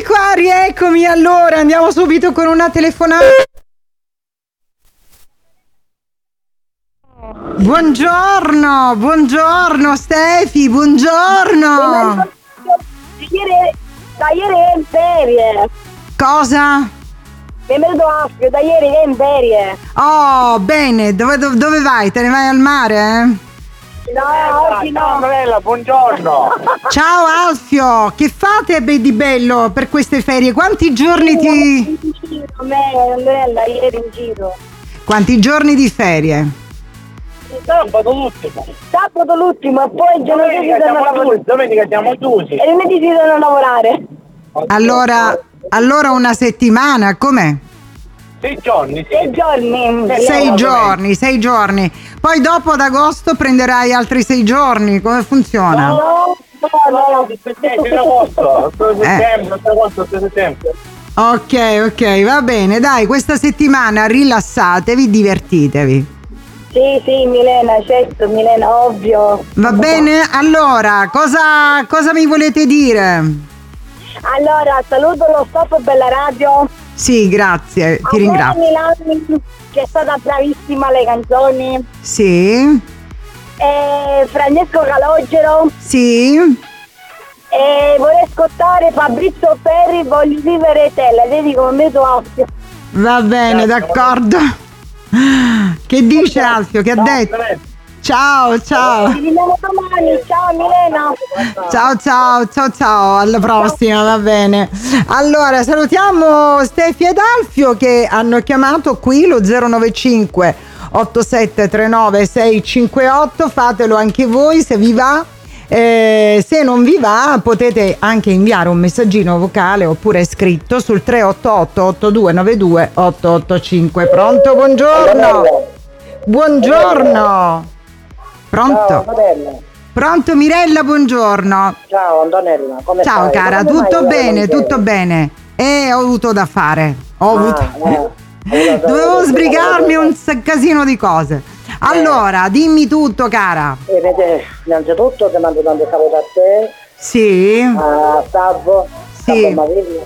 qua, rieccomi. Allora, andiamo subito con una telefonata. Buongiorno Stefi, buongiorno. Da ieri è in ferie. Cosa? Mi è venuto Alfio, da ieri è in ferie. Oh, bene, dove vai? Te ne vai al mare? No, oggi no. Bella, buongiorno. Ciao Alfio, che fate di bello per queste ferie? Quanti giorni ti... Andrella, ieri in giro. Quanti giorni di ferie? Sabato l'ultimo e poi il giorno Domenica siamo chiusi. e lunedì si devono lavorare. Allora una settimana, com'è? 6 giorni, sì. 6 giorni. 6 giorni. Poi dopo ad agosto prenderai altri 6 giorni, come funziona? No. settembre. Ok, va bene, dai, questa settimana rilassatevi, divertitevi. Sì, Milena, certo, Milena, ovvio. Va bene? Allora, cosa mi volete dire? Allora, saluto lo staff della radio. Sì, grazie, ti ringrazio. Milani, che è stata bravissima alle canzoni. Sì, Francesco Calogero. sì. E vorrei ascoltare Fabrizio Ferri, Voglio vivere te, la dedico a me Alfio. Va bene, d'accordo. Che dice Alfio? Che ha detto? Ciao. Ci vediamo domani, ciao Milena. Ciao, alla prossima, va bene. Allora, salutiamo Stefi ed Alfio che hanno chiamato qui lo 095 8739 658, fatelo anche voi se vi va. Se non vi va potete anche inviare un messaggino vocale oppure scritto sul 388 8292 885. Pronto? Buongiorno. Pronto? Ciao, Pronto Mirella, buongiorno. Ciao Antonella, come Ciao stai? cara, Come tutto mai bene, tutto bene. E ho avuto da fare. Dovevo sbrigarmi un casino di cose. Allora, dimmi tutto, cara. Innanzitutto ti mando tanto saluto a te, Sì. a Salvo, Sì. a Marillo.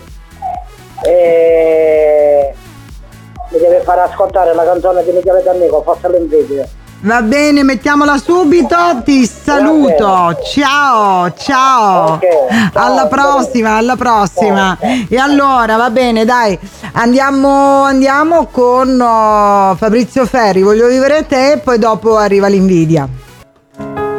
E mi deve far ascoltare la canzone di Michele D'Amico, forse l'invidio. Va bene, mettiamola subito. Ti saluto. Ciao. Ok, ciao. Alla prossima. E allora, va bene, dai. Andiamo con Fabrizio Ferri, Voglio vivere te, e poi dopo arriva l'invidia.